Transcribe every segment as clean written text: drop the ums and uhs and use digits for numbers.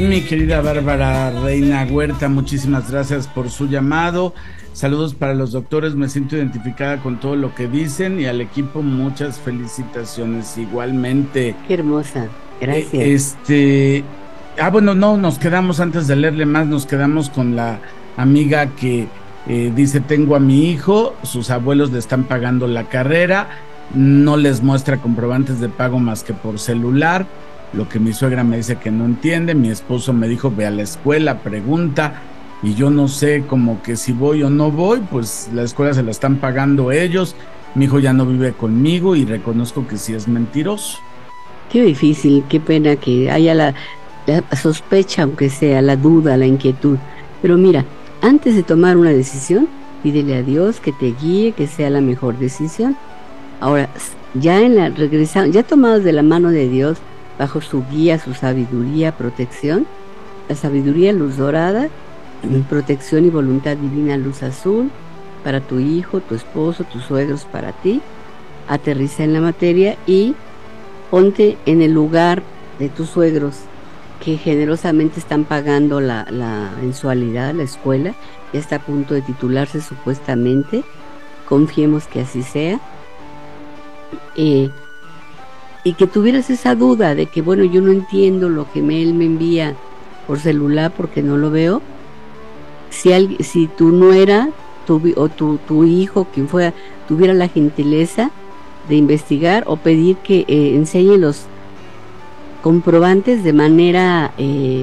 Mi querida Bárbara Reina Huerta, muchísimas gracias por su llamado. Saludos para los doctores, me siento identificada con todo lo que dicen y al equipo muchas felicitaciones igualmente. Qué hermosa, gracias. Bueno, no, nos quedamos antes de leerle más, nos quedamos con la amiga que dice, tengo a mi hijo, sus abuelos le están pagando la carrera, no les muestra comprobantes de pago más que por celular. Lo que mi suegra me dice que no entiende, mi esposo me dijo ve a la escuela, pregunta, y yo no sé como que si voy o no voy, pues la escuela se la están pagando ellos, mi hijo ya no vive conmigo y reconozco que sí es mentiroso. Qué difícil, qué pena que haya la sospecha, aunque sea la duda, la inquietud. Pero mira, antes de tomar una decisión, pídele a Dios que te guíe, que sea la mejor decisión. Ahora, ya tomados de la mano de Dios, bajo su guía, su sabiduría, protección, la sabiduría luz dorada, protección y voluntad divina luz azul, para tu hijo, tu esposo, tus suegros, para ti, aterriza en la materia y ponte en el lugar de tus suegros que generosamente están pagando la mensualidad, la escuela, ya está a punto de titularse supuestamente, confiemos que así sea, y que tuvieras esa duda de que, bueno, yo no entiendo lo que él me envía por celular porque no lo veo. Si tu nuera o tu hijo, quien fuera, tuviera la gentileza de investigar o pedir que enseñe los comprobantes de manera,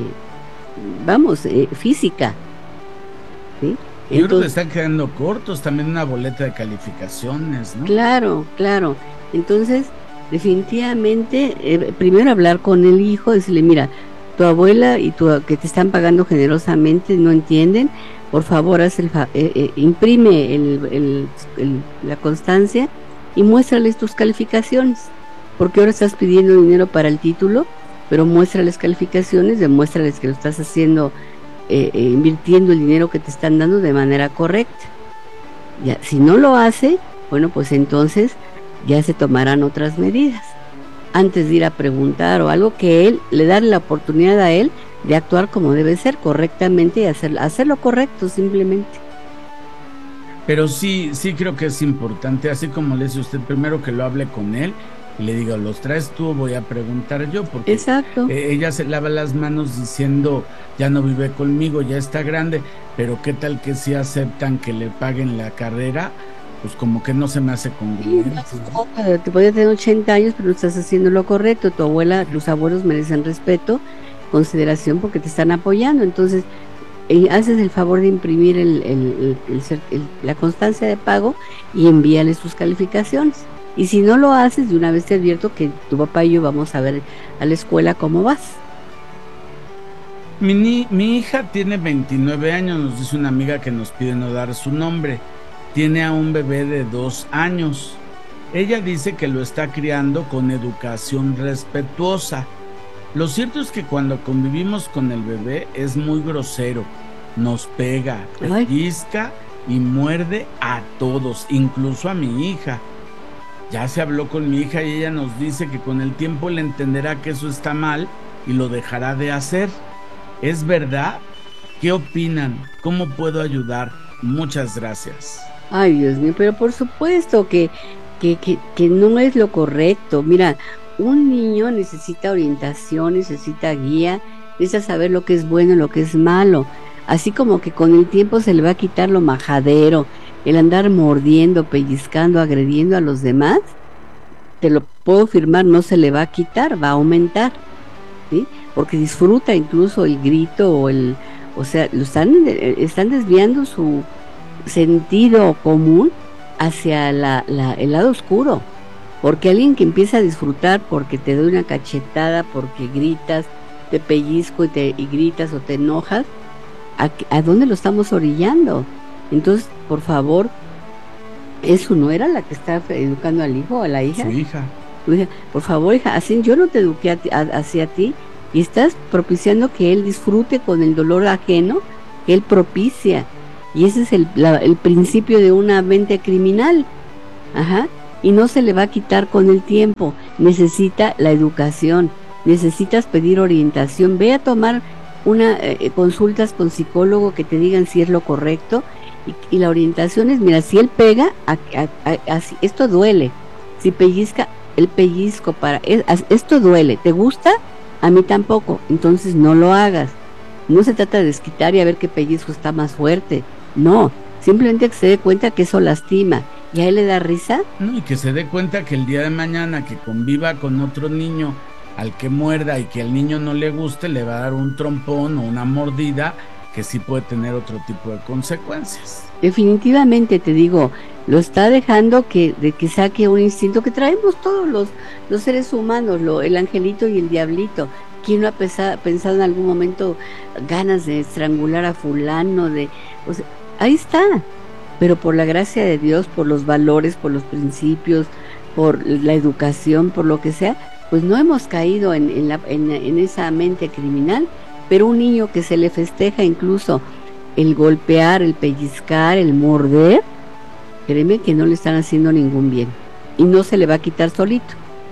física, ¿sí? Yo creo que están quedando cortos, también una boleta de calificaciones, ¿no? Claro. Entonces, definitivamente, primero hablar con el hijo, decirle, mira, tu abuela y que te están pagando generosamente no entienden, por favor imprime la constancia y muéstrales tus calificaciones, porque ahora estás pidiendo dinero para el título, pero muéstrales calificaciones, demuéstrales que lo estás haciendo, invirtiendo el dinero que te están dando de manera correcta. Ya, si no lo hace, bueno, pues entonces ya se tomarán otras medidas antes de ir a preguntar o algo, que él le da la oportunidad a él de actuar como debe ser, correctamente, y hacer lo correcto simplemente. Pero sí creo que es importante, así como le dice usted, primero que lo hable con él y le diga, ¿los traes tú o voy a preguntar yo? Porque exacto. Ella se lava las manos diciendo, ya no vive conmigo, ya está grande, pero ¿qué tal que si aceptan que le paguen la carrera? Pues como que no se me hace congruente, ¿no? Te podía tener 80 años, pero no estás haciendo lo correcto. Tu abuela, los abuelos merecen respeto, consideración, porque te están apoyando. Entonces, haces el favor de imprimir la constancia de pago y envíales tus calificaciones. Y si no lo haces, de una vez te advierto que tu papá y yo vamos a ver a la escuela cómo vas. Mi hija tiene 29 años, nos dice una amiga que nos pide no dar su nombre. Tiene a un bebé de 2 años. Ella dice que lo está criando con educación respetuosa. Lo cierto es que cuando convivimos con el bebé es muy grosero. Nos pega, pellizca y muerde a todos, incluso a mi hija. Ya se habló con mi hija y ella nos dice que con el tiempo le entenderá que eso está mal y lo dejará de hacer. ¿Es verdad? ¿Qué opinan? ¿Cómo puedo ayudar? Muchas gracias. Ay, Dios mío, pero por supuesto que no es lo correcto. Mira, un niño necesita orientación, necesita guía, necesita saber lo que es bueno y lo que es malo. Así como que con el tiempo se le va a quitar lo majadero, el andar mordiendo, pellizcando, agrediendo a los demás, te lo puedo afirmar, no se le va a quitar, va a aumentar, ¿sí? Porque disfruta incluso el grito o sea, están desviando su sentido común hacia el lado oscuro, porque alguien que empieza a disfrutar porque te doy una cachetada, porque gritas, te pellizco y gritas o te enojas, ¿a dónde lo estamos orillando? Entonces, por favor, ¿eso no era la que está educando al hijo o a la hija? Su hija. Tu hija, por favor, hija, así yo no te eduqué hacia ti, y estás propiciando que él disfrute con el dolor ajeno que él propicia. Y ese es el principio de una mente criminal. Y no se le va a quitar con el tiempo. Necesita la educación, necesitas pedir orientación. Ve a tomar consultas con psicólogo que te digan si es lo correcto, y la orientación es, mira, si él pega, así, esto duele, si pellizca, el pellizco esto duele, ¿te gusta? A mí tampoco, entonces no lo hagas. No se trata de desquitar y a ver qué pellizco está más fuerte, no, simplemente que se dé cuenta que eso lastima, y a él le da risa. No, y que se dé cuenta que el día de mañana que conviva con otro niño al que muerda y que al niño no le guste, le va a dar un trompón o una mordida que sí puede tener otro tipo de consecuencias. Definitivamente, te digo, lo está dejando de que saque un instinto que traemos todos los seres humanos, el angelito y el diablito. ¿Quién no ha pensado en algún momento ganas de estrangular a fulano? O sea, ahí está, pero por la gracia de Dios, por los valores, por los principios, por la educación, por lo que sea, pues no hemos caído en esa mente criminal. Pero un niño que se le festeja incluso el golpear, el pellizcar, el morder, créeme que no le están haciendo ningún bien y no se le va a quitar solito.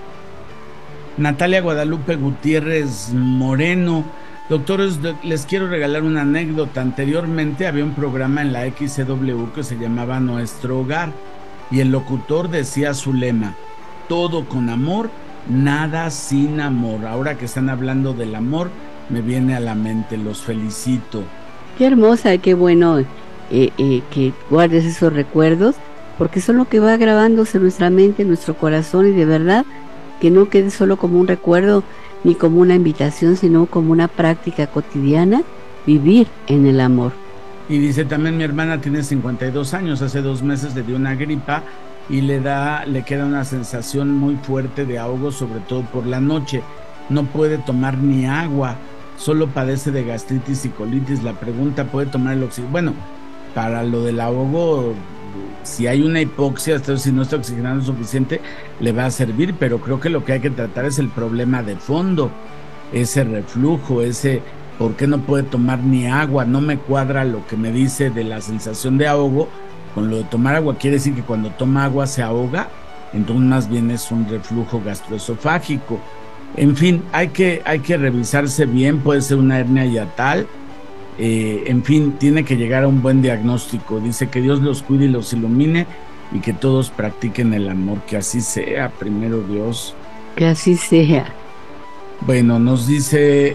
Natalia Guadalupe Gutiérrez Moreno: doctores, les quiero regalar una anécdota. Anteriormente había un programa en la XCW que se llamaba Nuestro Hogar, y el locutor decía su lema: todo con amor, nada sin amor. Ahora que están hablando del amor, me viene a la mente, los felicito. Qué hermosa, qué bueno que guardes esos recuerdos, porque son lo que va grabándose en nuestra mente, en nuestro corazón, y de verdad que no quede solo como un recuerdo ni como una invitación, sino como una práctica cotidiana, vivir en el amor. Y dice también: mi hermana tiene 52 años, hace 2 meses le dio una gripa y le queda una sensación muy fuerte de ahogo, sobre todo por la noche. No puede tomar ni agua, solo padece de gastritis y colitis. La pregunta: ¿puede tomar el oxígeno? Bueno, para lo del ahogo, si hay una hipoxia, si no está oxigenando suficiente, le va a servir, pero creo que lo que hay que tratar es el problema de fondo, ese reflujo, ¿por qué no puede tomar ni agua? No me cuadra lo que me dice de la sensación de ahogo con lo de tomar agua. Quiere decir que cuando toma agua se ahoga, entonces más bien es un reflujo gastroesofágico. En fin, hay que revisarse bien, puede ser una hernia hiatal, en fin, tiene que llegar a un buen diagnóstico. Dice que Dios los cuide y los ilumine y que todos practiquen el amor, que así sea, primero Dios. Que así sea. Bueno, nos dice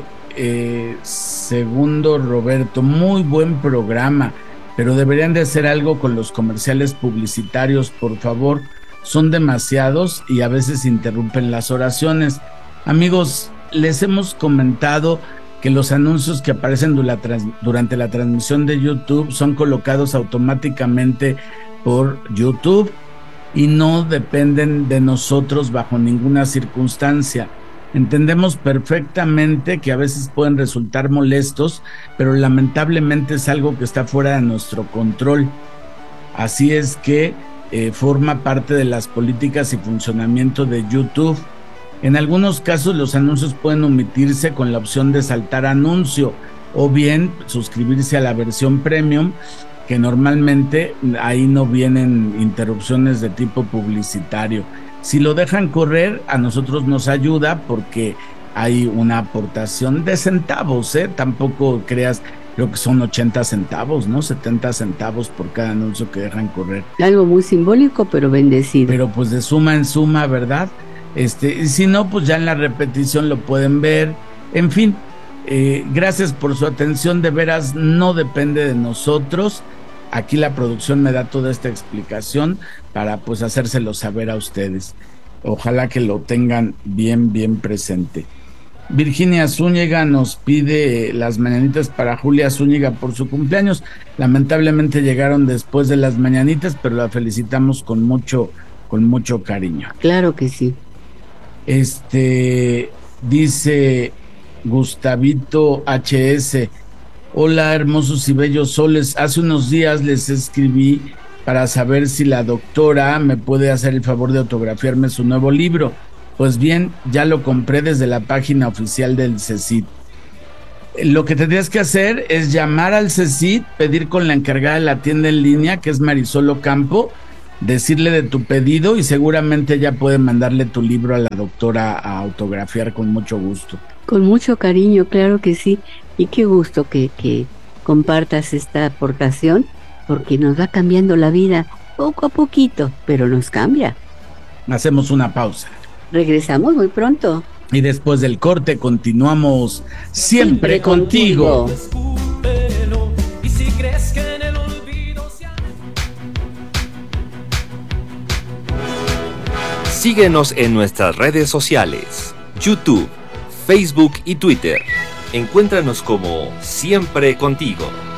Segundo Roberto: muy buen programa, pero deberían de hacer algo con los comerciales publicitarios, por favor, son demasiados y a veces interrumpen las oraciones. Amigos, les hemos comentado que los anuncios que aparecen durante la transmisión de YouTube son colocados automáticamente por YouTube y no dependen de nosotros bajo ninguna circunstancia. Entendemos perfectamente que a veces pueden resultar molestos, pero lamentablemente es algo que está fuera de nuestro control. Así es que forma parte de las políticas y funcionamiento de YouTube. En algunos casos los anuncios pueden omitirse con la opción de saltar anuncio, o bien suscribirse a la versión premium, que normalmente ahí no vienen interrupciones de tipo publicitario. Si lo dejan correr, a nosotros nos ayuda porque hay una aportación de centavos, tampoco creas, creo que son 80 centavos, ¿no? 70 centavos por cada anuncio que dejan correr. Algo muy simbólico, pero bendecido. Pero pues de suma en suma, ¿verdad? Y si no, pues ya en la repetición lo pueden ver. En fin, gracias por su atención. De veras, no depende de nosotros. Aquí la producción me da toda esta explicación para pues hacérselo saber a ustedes. Ojalá que lo tengan bien presente. Virginia Zúñiga nos pide las mañanitas para Julia Zúñiga por su cumpleaños. Lamentablemente llegaron después de las mañanitas, pero la felicitamos con mucho cariño. Claro que sí. Dice Gustavito HS: hola, hermosos y bellos soles. Hace unos días les escribí para saber si la doctora me puede hacer el favor de autografiarme su nuevo libro. Pues bien, ya lo compré desde la página oficial del CECIT. Lo que tendrías que hacer es llamar al CECIT, pedir con la encargada de la tienda en línea, que es Marisol Ocampo, decirle de tu pedido y seguramente ella puede mandarle tu libro a la doctora a autografiar con mucho gusto. Con mucho cariño, claro que sí. Y qué gusto que compartas esta aportación, porque nos va cambiando la vida poco a poquito, pero nos cambia. Hacemos una pausa. Regresamos muy pronto. Y después del corte continuamos siempre contigo. Síguenos en nuestras redes sociales, YouTube, Facebook y Twitter. Encuéntranos como Siempre Contigo.